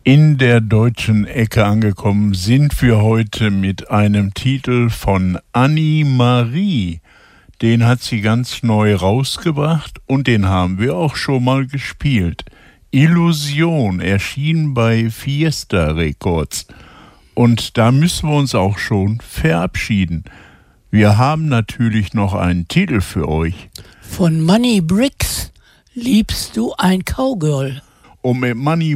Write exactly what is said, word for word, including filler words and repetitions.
In der deutschen Ecke angekommen sind wir heute mit einem Titel von Annie-Marie. Den hat sie ganz neu rausgebracht und den haben wir auch schon mal gespielt. Illusion erschien bei Fiesta Records. Und da müssen wir uns auch schon verabschieden. Wir haben natürlich noch einen Titel für euch. Von Money Bricks, Liebst du ein Cowgirl? Und mit Money